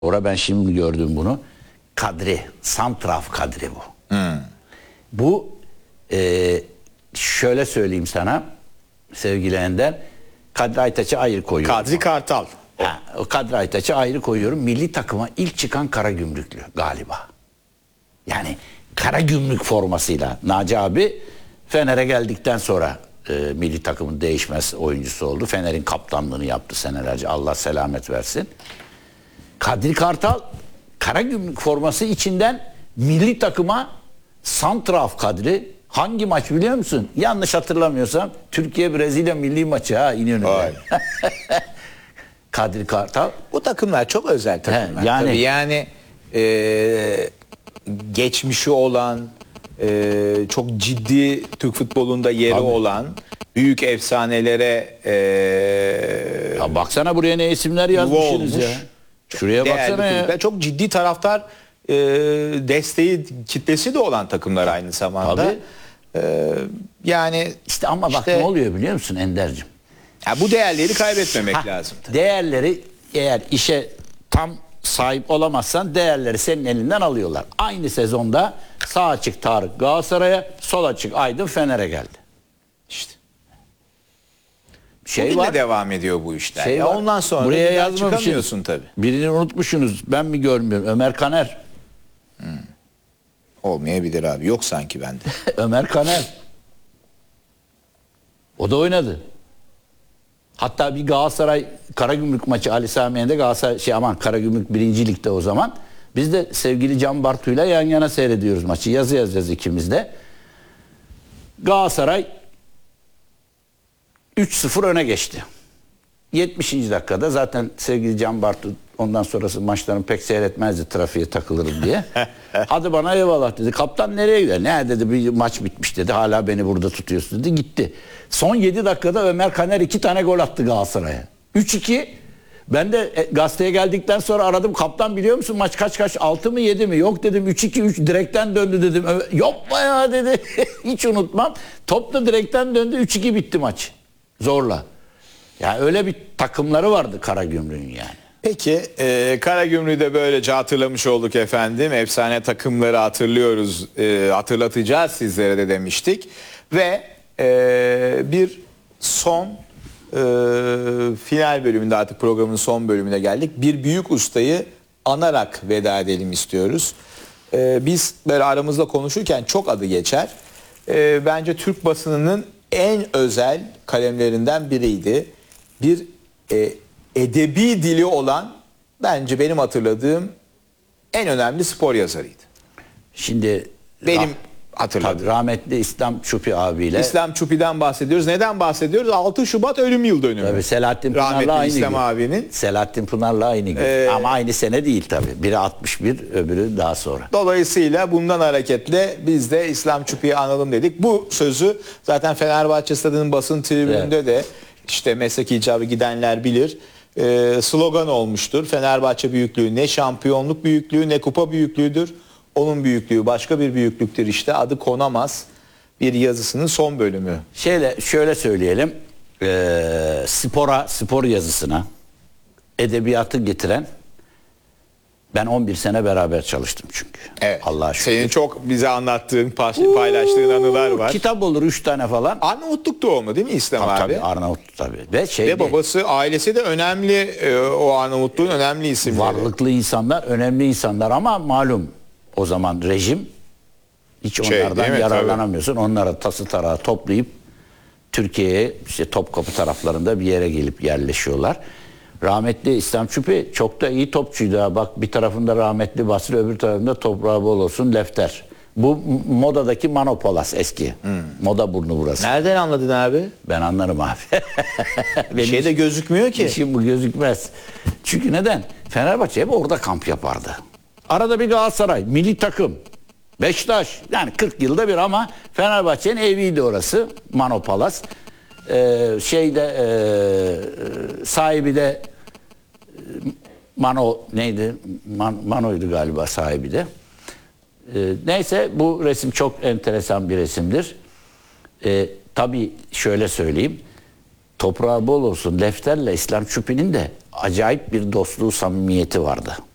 Ora ben şimdi gördüm bunu. Kadri, santraf kadri bu. Bu şöyle söyleyeyim sana sevgili Ender. Kadri Aytaç'ı ayrı koyuyorum. Kadri Kartal. O Kadri Aytaç'ı ayrı koyuyorum. Milli takıma ilk çıkan Karagümrüklü galiba. Yani Karagümrük formasıyla Naci abi Fener'e geldikten sonra milli takımın değişmez oyuncusu oldu. Fener'in kaptanlığını yaptı senelerce. Allah selamet versin. Kadri Kartal Karagümrük forması içinden milli takıma santraf Kadri. Hangi maç biliyor musun? Yanlış hatırlamıyorsam Türkiye-Brezilya milli maçı ha İnönü'de. Kadri Kartal. Bu takımlar çok özel takımlar. Yani geçmişi olan, çok ciddi Türk futbolunda yeri olan büyük efsanelere ya baksana buraya ne isimler yazmışsınız ya. Şuraya baksana ya. Çok ciddi taraftar desteği kitlesi de olan takımlar aynı zamanda. Tabii. Yani işte ama bak ne oluyor biliyor musun Ender'cim? Ya bu değerleri kaybetmemek lazım. Değerleri eğer işe tam sahip olamazsan değerleri senin elinden alıyorlar. Aynı sezonda sağ açık Tarık Galatasaray'a, sol açık Aydın Fener'e geldi. İşte. Şey bugün var, de devam ediyor bu işler. Şey var, ondan sonra buraya yazmamışsınız. çıkamıyorsun tabii. Birini unutmuşsunuz. Ben mi görmüyorum? Ömer Kaner. Olmayabilir abi. Yok sanki bende. Ömer Kaner. O da oynadı. Hatta bir Galatasaray Karagümrük maçı Ali Sami Yen'de Galatasaray Karagümrük 1. Lig'de o zaman. Biz de sevgili Can Bartu'yla yan yana seyrediyoruz maçı. Yazı yazacağız ikimiz de. Galatasaray 3-0 öne geçti. 70. dakikada zaten sevgili Can Bartu ondan sonrası maçlarını pek seyretmezdi trafiğe takılırım diye. Hadi bana eyvallah dedi. Kaptan nereye gidiyor? Ne dedi bir maç bitmiş dedi. Hala beni burada tutuyorsun dedi. Gitti. Son 7 dakikada Ömer Kaner 2 tane gol attı Galatasaray'a. 3-2. Ben de gazeteye geldikten sonra aradım. Kaptan biliyor musun maç kaç? 6 mı 7 mi? Yok dedim 3-2 direkten döndü dedim. Yapma ya dedi. Hiç unutmam. Top da direkten döndü. 3-2 bitti maç. Zorla. Ya öyle bir takımları vardı Karagümrük'ün yani. Peki Karagümrük'ü de böylece hatırlamış olduk efendim. Efsane takımları hatırlıyoruz. Hatırlatacağız sizlere de demiştik. Ve bir son final bölümünde artık programın son bölümüne geldik. Bir büyük ustayı anarak veda edelim istiyoruz. Biz böyle aramızda konuşurken çok adı geçer. Bence Türk basınının en özel kalemlerinden biriydi. Bir edebi dili olan bence benim hatırladığım en önemli spor yazarıydı. Şimdi benim hatırladığım. Rahmetli İslam Çupi abiyle. İslam Çupi'den bahsediyoruz. Neden bahsediyoruz? 6 Şubat ölüm yıl dönümü. Tabii Selahattin Pınar'la aynı İslam gün. abinin. Selahattin Pınar'la aynı gün. Ama aynı sene değil tabii. Biri 61, öbürü daha sonra. Dolayısıyla bundan hareketle biz de İslam Çupi'yi analım dedik. Bu sözü zaten Fenerbahçe Stadı'nın basın tribününde de işte meslek icabı gidenler bilir. Slogan olmuştur. Fenerbahçe büyüklüğü ne şampiyonluk büyüklüğü ne kupa büyüklüğüdür. Onun büyüklüğü başka bir büyüklüktür işte. Adı konamaz bir yazısının son bölümü. Şöyle söyleyelim. Spor yazısına edebiyatı getiren ben 11 sene beraber çalıştım çünkü. Evet. Allah'a şükür. Senin çok bize anlattığın, paylaştığın anılar var. Kitap olur 3 tane falan. Arnavutluk doğumlu değil mi İslam abi? Tabii Arnavutluk tabii. Ve babası, ailesi de önemli, o Arnavutluğun önemli isimleri. Varlıklı insanlar, önemli insanlar ama malum o zaman rejim hiç onlardan yararlanamıyorsun. Tabii. Onları tası tarağı toplayıp Türkiye'ye işte Topkapı taraflarında bir yere gelip yerleşiyorlar. Rahmetli İslam Çupi çok da iyi topçuydu. Ha. Bak bir tarafında rahmetli Basri, öbür tarafında toprağı bol olsun Lefter. Bu modadaki Manopolas eski. Moda burnu burası. Nereden anladın abi? Ben anlarım abi. Bir şey de gözükmüyor ki. İşim bu gözükmez. Çünkü neden? Fenerbahçe hep orada kamp yapardı. Arada bir Galatasaray, milli takım, Beşiktaş. Yani 40 yılda bir ama Fenerbahçe'nin eviydi orası. Manopolas. Sahibi de Mano neydi? Mano'ydu galiba sahibi de. Neyse bu resim çok enteresan bir resimdir. Tabii şöyle söyleyeyim. Toprağı bol olsun Lefter'le İslam Çupi'nin de acayip bir dostluğu, samimiyeti vardı.